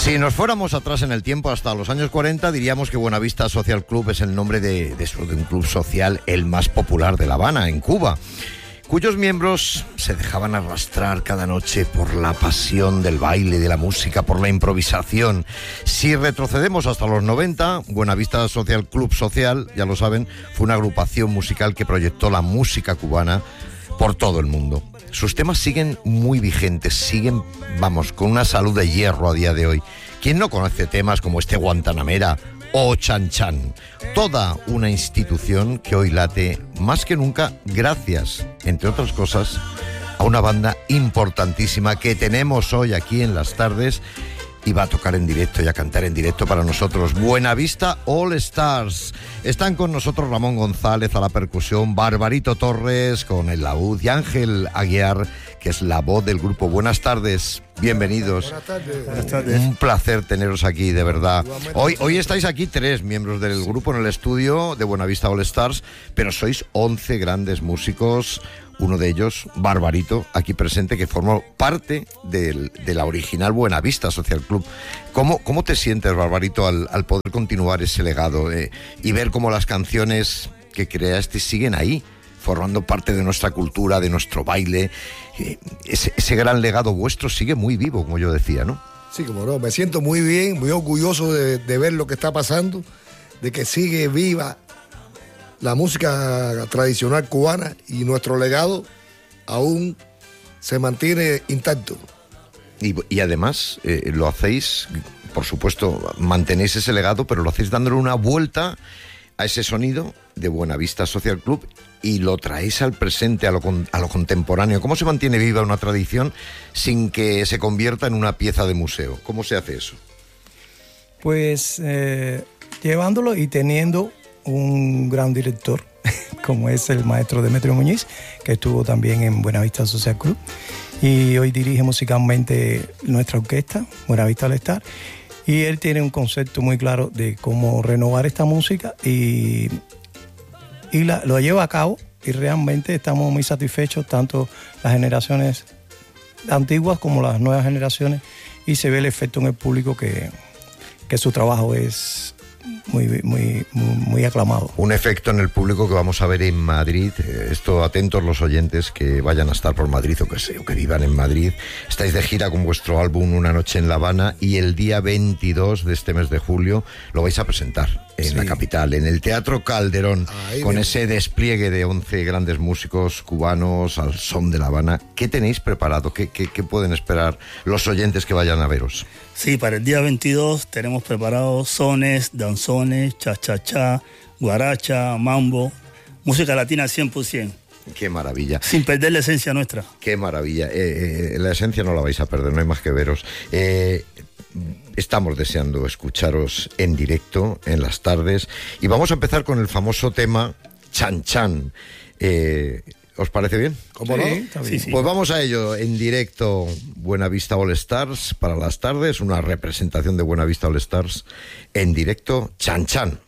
Si nos fuéramos atrás en el tiempo hasta los años 40, diríamos que Buenavista Social Club es el nombre de un club social el más popular de La Habana, en Cuba, cuyos miembros se dejaban arrastrar cada noche por la pasión del baile, de la música, por la improvisación. Si retrocedemos hasta los 90, Buenavista Social Club Social, ya lo saben, fue una agrupación musical que proyectó la música cubana por todo el mundo. Sus temas siguen muy vigentes, siguen, con una salud de hierro a día de hoy. ¿Quién no conoce temas como este Guantanamera o Chan Chan? Toda una institución que hoy late más que nunca gracias, entre otras cosas, a una banda importantísima que tenemos hoy aquí en las tardes y va a tocar en directo y a cantar en directo para nosotros. Buenavista All Stars. Están con nosotros Ramón González a la percusión, Barbarito Torres con el laúd y Ángel Aguiar, que es la voz del grupo. Buenas tardes, bienvenidos. Buenas tardes. Buenas tardes. Un placer teneros aquí, de verdad. Hoy estáis aquí 3 miembros del grupo en el estudio de Buenavista All Stars, pero sois 11 grandes músicos. Uno de ellos, Barbarito, aquí presente, que formó parte de la original Buenavista Social Club. ¿Cómo te sientes, Barbarito, al poder continuar ese legado y ver cómo las canciones que creaste siguen ahí, formando parte de nuestra cultura, de nuestro baile? Ese gran legado vuestro sigue muy vivo, como yo decía, ¿no? Sí, como no, me siento muy bien, muy orgulloso de ver lo que está pasando, de que sigue viva la música tradicional cubana y nuestro legado aún se mantiene intacto. Y además lo hacéis, por supuesto, mantenéis ese legado, pero lo hacéis dándole una vuelta a ese sonido de Buenavista Social Club y lo traéis al presente, a lo contemporáneo. ¿Cómo se mantiene viva una tradición sin que se convierta en una pieza de museo? ¿Cómo se hace eso? Pues llevándolo y teniendo un gran director, como es el maestro Demetrio Muñiz, que estuvo también en Buenavista Social Club, y hoy dirige musicalmente nuestra orquesta, Buenavista All Stars, y él tiene un concepto muy claro de cómo renovar esta música y lo lleva a cabo, y realmente estamos muy satisfechos, tanto las generaciones antiguas como las nuevas generaciones, y se ve el efecto en el público que su trabajo es muy aclamado. Un efecto en el público que vamos a ver en Madrid. Esto, atentos los oyentes que vayan a estar por Madrid o que vivan en Madrid. Estáis de gira con vuestro álbum Una Noche en La Habana y el día 22 de este mes de julio lo vais a presentar en la capital, en el Teatro Calderón, con ese despliegue de 11 grandes músicos cubanos al son de La Habana. ¿Qué tenéis preparado? ¿Qué pueden esperar los oyentes que vayan a veros? Sí, para el día 22 tenemos preparados sones, danzones, cha-cha-cha, guaracha, mambo, música latina 100%. ¡Qué maravilla! Sin perder la esencia nuestra. ¡Qué maravilla! La esencia no la vais a perder, no hay más que veros. Estamos deseando escucharos en directo, en las tardes, y vamos a empezar con el famoso tema Chan Chan. ¿Os parece bien? ¿Cómo no? Sí. Pues vamos a ello, en directo, Buenavista All Stars para las tardes, una representación de Buenavista All Stars en directo, Chan Chan.